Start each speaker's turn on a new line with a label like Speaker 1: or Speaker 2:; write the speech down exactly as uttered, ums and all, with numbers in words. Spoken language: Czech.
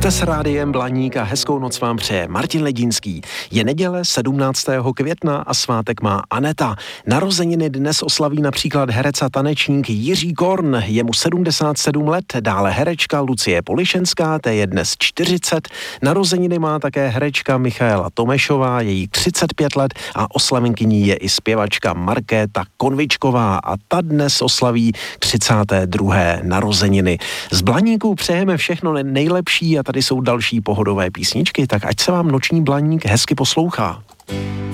Speaker 1: Jste s rádiem Blaník a hezkou noc vám přeje Martin Ledínský. Je neděle sedmnáctého května a svátek má Aneta. Narozeniny dnes oslaví například herec a tanečník Jiří Korn, je mu sedmdesát sedm let, dále herečka Lucie Polišenská, té je dnes čtyřicet. Narozeniny má také herečka Michaela Tomešová, její třicet pět let a oslavenkyní je i zpěvačka Markéta Konvičková a ta dnes oslaví třicáté druhé narozeniny. Z Blaníků přejeme všechno nejlepší a tady jsou další pohodové písničky, tak ať se vám noční Blaník hezky poslouchá.